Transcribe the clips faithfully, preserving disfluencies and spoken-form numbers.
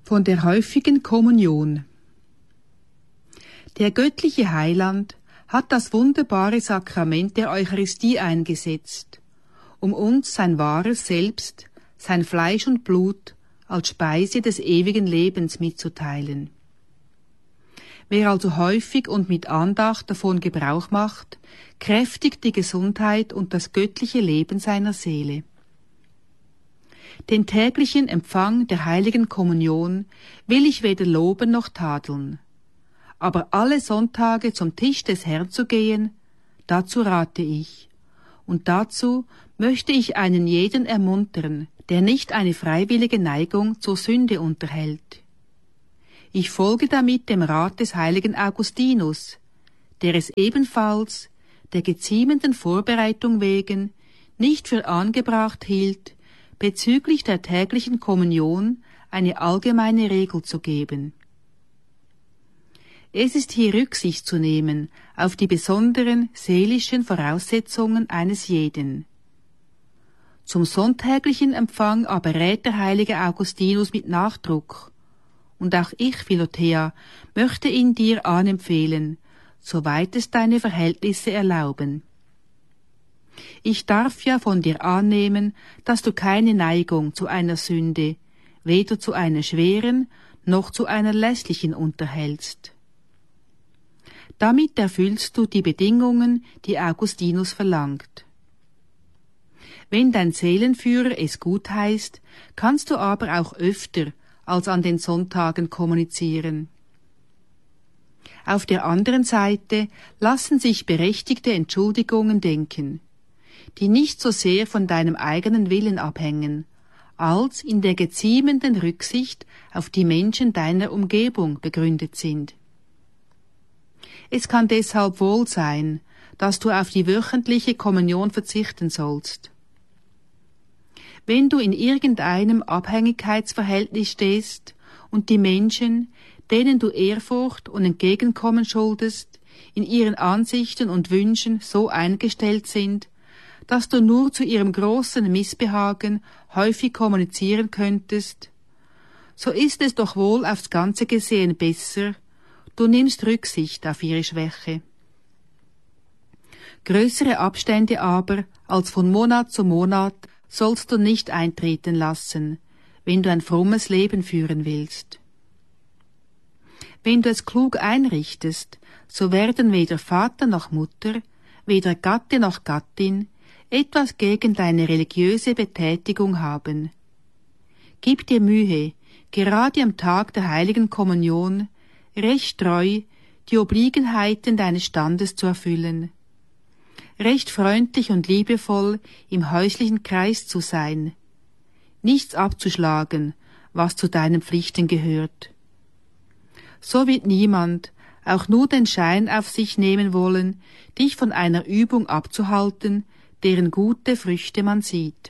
Von der häufigen Kommunion. Der göttliche Heiland hat das wunderbare Sakrament der Eucharistie eingesetzt, um uns sein wahres Selbst, sein Fleisch und Blut als Speise des ewigen Lebens mitzuteilen. Wer also häufig und mit Andacht davon Gebrauch macht, kräftigt die Gesundheit und das göttliche Leben seiner Seele. Den täglichen Empfang der heiligen Kommunion will ich weder loben noch tadeln. Aber alle Sonntage zum Tisch des Herrn zu gehen, dazu rate ich. Und dazu möchte ich einen jeden ermuntern, der nicht eine freiwillige Neigung zur Sünde unterhält. Ich folge damit dem Rat des heiligen Augustinus, der es ebenfalls, der geziemenden Vorbereitung wegen, nicht für angebracht hielt, bezüglich der täglichen Kommunion eine allgemeine Regel zu geben. Es ist hier Rücksicht zu nehmen auf die besonderen seelischen Voraussetzungen eines jeden. Zum sonntäglichen Empfang aber rät der heilige Augustinus mit Nachdruck, und auch ich, Philothea, möchte ihn dir anempfehlen, soweit es deine Verhältnisse erlauben. Ich darf ja von dir annehmen, dass du keine Neigung zu einer Sünde, weder zu einer schweren noch zu einer lässlichen unterhältst. Damit erfüllst du die Bedingungen, die Augustinus verlangt. Wenn dein Seelenführer es gut heißt, kannst du aber auch öfter als an den Sonntagen kommunizieren. Auf der anderen Seite lassen sich berechtigte Entschuldigungen denken, die nicht so sehr von deinem eigenen Willen abhängen, als in der geziemenden Rücksicht auf die Menschen deiner Umgebung begründet sind. Es kann deshalb wohl sein, dass du auf die wöchentliche Kommunion verzichten sollst. Wenn du in irgendeinem Abhängigkeitsverhältnis stehst und die Menschen, denen du Ehrfurcht und Entgegenkommen schuldest, in ihren Ansichten und Wünschen so eingestellt sind, dass du nur zu ihrem großen Missbehagen häufig kommunizieren könntest, so ist es doch wohl aufs Ganze gesehen besser, du nimmst Rücksicht auf ihre Schwäche. Größere Abstände aber als von Monat zu Monat sollst du nicht eintreten lassen, wenn du ein frommes Leben führen willst. Wenn du es klug einrichtest, so werden weder Vater noch Mutter, weder Gatte noch Gattin etwas gegen deine religiöse Betätigung haben. Gib dir Mühe, gerade am Tag der heiligen Kommunion, recht treu die Obliegenheiten deines Standes zu erfüllen, recht freundlich und liebevoll im häuslichen Kreis zu sein, nichts abzuschlagen, was zu deinen Pflichten gehört. So wird niemand auch nur den Schein auf sich nehmen wollen, dich von einer Übung abzuhalten, deren gute Früchte man sieht.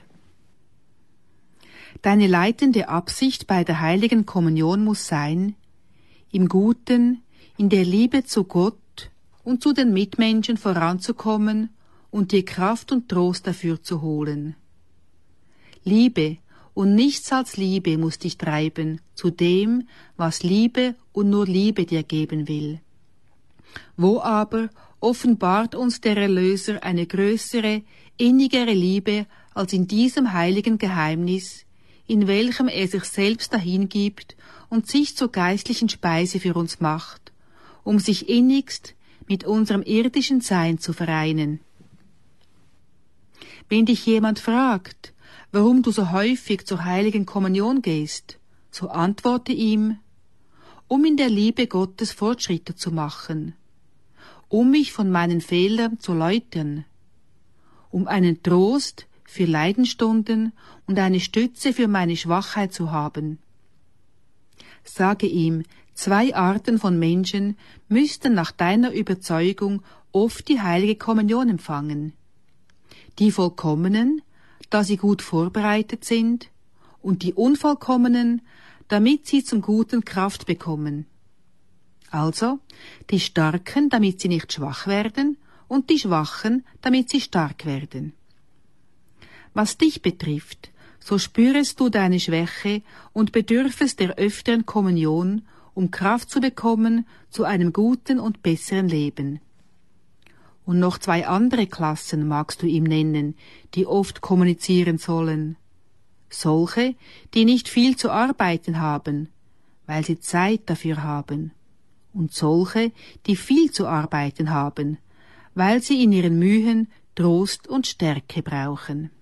Deine leitende Absicht bei der heiligen Kommunion muss sein, im Guten, in der Liebe zu Gott und zu den Mitmenschen voranzukommen und dir Kraft und Trost dafür zu holen. Liebe und nichts als Liebe muss dich treiben zu dem, was Liebe und nur Liebe dir geben will. Wo aber offenbart uns der Erlöser eine größere, innigere Liebe als in diesem heiligen Geheimnis, in welchem er sich selbst dahingibt und sich zur geistlichen Speise für uns macht, um sich innigst mit unserem irdischen Sein zu vereinen. Wenn dich jemand fragt, warum du so häufig zur heiligen Kommunion gehst, so antworte ihm, um in der Liebe Gottes Fortschritte zu machen, um mich von meinen Fehlern zu läutern, um einen Trost für Leidenstunden und eine Stütze für meine Schwachheit zu haben. Sage ihm, zwei Arten von Menschen müssten nach deiner Überzeugung oft die heilige Kommunion empfangen. Die Vollkommenen, da sie gut vorbereitet sind, und die Unvollkommenen, damit sie zum Guten Kraft bekommen. Also, die Starken, damit sie nicht schwach werden, und die Schwachen, damit sie stark werden. Was dich betrifft, so spürest du deine Schwäche und bedürfest der öfteren Kommunion, um Kraft zu bekommen zu einem guten und besseren Leben. Und noch zwei andere Klassen magst du ihm nennen, die oft kommunizieren sollen. Solche, die nicht viel zu arbeiten haben, weil sie Zeit dafür haben, und solche, die viel zu arbeiten haben, weil sie in ihren Mühen Trost und Stärke brauchen.